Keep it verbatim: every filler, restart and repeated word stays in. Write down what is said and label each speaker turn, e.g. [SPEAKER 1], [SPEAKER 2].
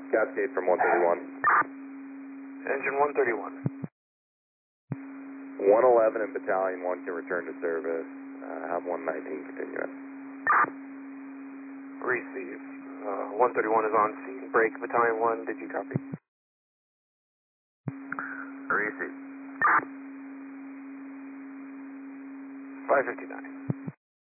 [SPEAKER 1] Cascade from one thirty-one.
[SPEAKER 2] Engine one thirty-one.
[SPEAKER 1] one eleven and Battalion one can return to service. Uh, have one nineteen continuing.
[SPEAKER 2] Receive. Uh, one thirty-one is on scene. Break. Battalion one, did you copy?
[SPEAKER 1] Receive.
[SPEAKER 2] five fifty-nine.